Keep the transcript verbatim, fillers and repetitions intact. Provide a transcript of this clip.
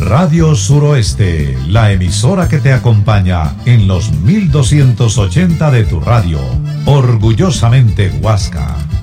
Radio Suroeste, la emisora que te acompaña en los mil doscientos ochenta de tu radio. Orgullosamente Huasca.